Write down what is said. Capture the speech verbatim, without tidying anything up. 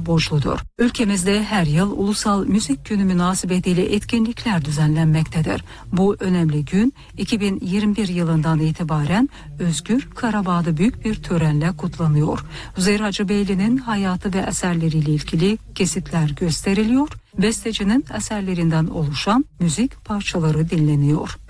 borçludur. Ülkemizde her yıl Ulusal Müzik Günü münasebetiyle etkinlikler düzenlenmektedir. Bu önemli gün iki bin yirmi bir yılından itibaren Özgür Karabağ'da büyük bir törenle kutlanıyor. Üzeyir Hacıbeyli'nin hayatı ve eserleriyle ilgili kesitler gösteriliyor. Bestecinin eserlerinden oluşan müzik parçaları dinleniyor.